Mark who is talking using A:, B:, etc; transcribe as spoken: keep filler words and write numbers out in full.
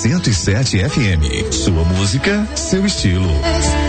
A: cento e sete F M. Sua música, seu estilo.